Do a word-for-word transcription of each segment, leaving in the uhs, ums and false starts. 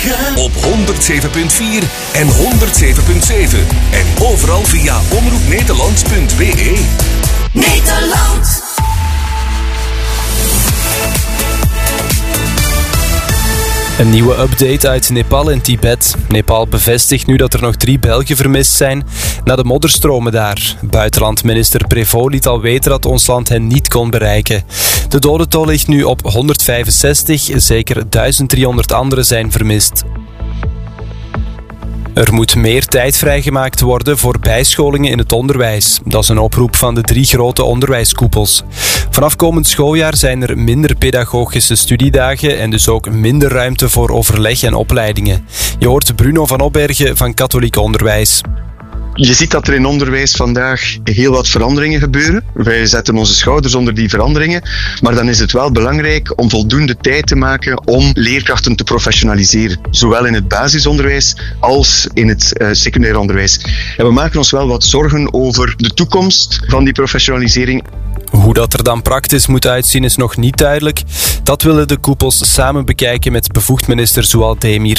Morgen op honderd zeven punt vier en honderd zeven punt zeven. En overal via omroep nederland punt b e. Nederland. Een nieuwe update uit Nepal en Tibet. Nepal bevestigt nu dat er nog drie Belgen vermist zijn na de modderstromen daar. Buitenlandminister Prévost liet al weten dat ons land hen niet kon bereiken. De dodental ligt nu op honderdvijfenzestig, zeker duizend driehonderd anderen zijn vermist. Er moet meer tijd vrijgemaakt worden voor bijscholingen in het onderwijs. Dat is een oproep van de drie grote onderwijskoepels. Vanaf komend schooljaar zijn er minder pedagogische studiedagen en dus ook minder ruimte voor overleg en opleidingen. Je hoort Bruno van Opbergen van Katholiek Onderwijs. Je ziet dat er in onderwijs vandaag heel wat veranderingen gebeuren. Wij zetten onze schouders onder die veranderingen. Maar dan is het wel belangrijk om voldoende tijd te maken om leerkrachten te professionaliseren. Zowel in het basisonderwijs als in het uh, secundair onderwijs. En we maken ons wel wat zorgen over de toekomst van die professionalisering. Hoe dat er dan praktisch moet uitzien is nog niet duidelijk. Dat willen de koepels samen bekijken met bevoegd minister Zoual Demir.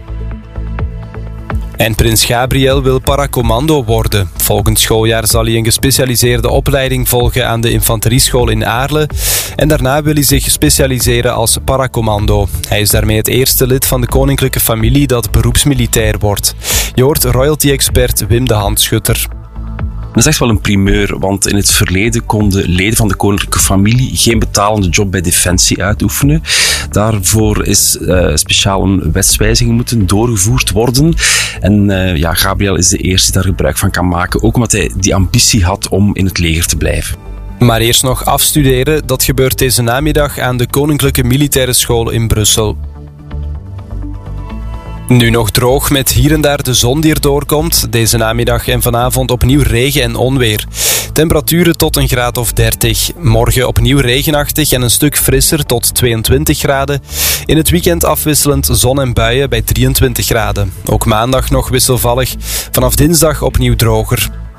En prins Gabriel wil paracommando worden. Volgend schooljaar zal hij een gespecialiseerde opleiding volgen aan de infanterieschool in Aarle. En daarna wil hij zich specialiseren als paracommando. Hij is daarmee het eerste lid van de koninklijke familie dat beroepsmilitair wordt. Je hoort royalty-expert Wim de Handschutter. Dat is echt wel een primeur, want in het verleden konden leden van de koninklijke familie geen betalende job bij Defensie uitoefenen. Daarvoor is uh, speciaal een wetswijziging moeten doorgevoerd worden. En uh, ja, Gabriel is de eerste die daar gebruik van kan maken, ook omdat hij die ambitie had om in het leger te blijven. Maar eerst nog afstuderen, dat gebeurt deze namiddag aan de Koninklijke Militaire School in Brussel. Nu nog droog met hier en daar de zon die er doorkomt. Deze namiddag en vanavond opnieuw regen en onweer. Temperaturen tot een graad of dertig. Morgen opnieuw regenachtig en een stuk frisser tot tweeëntwintig graden. In het weekend afwisselend zon en buien bij drieëntwintig graden. Ook maandag nog wisselvallig. Vanaf dinsdag opnieuw droger.